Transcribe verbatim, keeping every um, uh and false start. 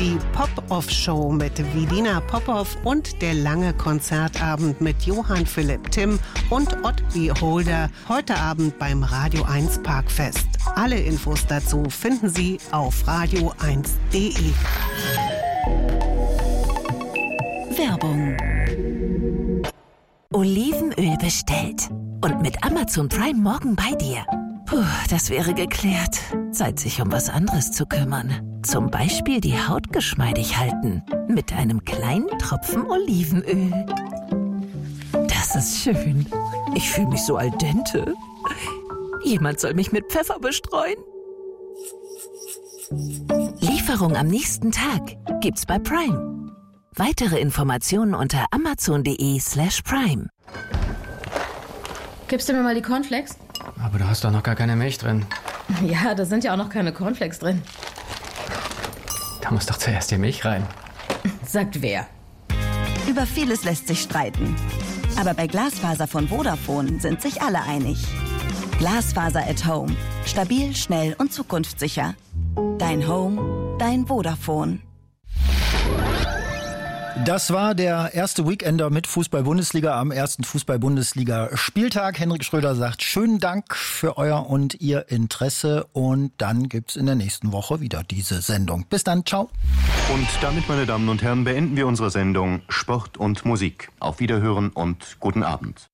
Die Pop-Off-Show mit Vidina Popov und der lange Konzertabend mit Johann Philipp Timm und Ott Beholder heute Abend beim Radio eins Parkfest. Alle Infos dazu finden Sie auf radio eins punkt de. Werbung. Olivenöl bestellt. Und mit Amazon Prime morgen bei dir. Puh, das wäre geklärt. Zeit, sich um was anderes zu kümmern. Zum Beispiel die Haut geschmeidig halten. Mit einem kleinen Tropfen Olivenöl. Das ist schön. Ich fühle mich so al dente. Jemand soll mich mit Pfeffer bestreuen. Lieferung am nächsten Tag gibt's bei Prime. Weitere Informationen unter amazon.de slash prime. Gibst du mir mal die Cornflakes? Aber du hast doch noch gar keine Milch drin. Ja, da sind ja auch noch keine Cornflakes drin. Da muss doch zuerst die Milch rein. Sagt wer? Über vieles lässt sich streiten. Aber bei Glasfaser von Vodafone sind sich alle einig. Glasfaser at Home. Stabil, schnell und zukunftssicher. Dein Home, dein Vodafone. Das war der erste Weekender mit Fußball-Bundesliga am ersten Fußball-Bundesliga-Spieltag. Henrik Schröder sagt schönen Dank für euer und ihr Interesse und dann gibt's in der nächsten Woche wieder diese Sendung. Bis dann, ciao. Und damit, meine Damen und Herren, beenden wir unsere Sendung Sport und Musik. Auf Wiederhören und guten Abend.